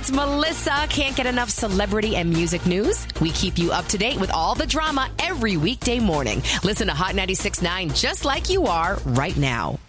it's Melissa. Can't get enough celebrity and music news? We keep you up to date with all the drama every weekday morning. Listen to Hot 96.9 just like you are right now.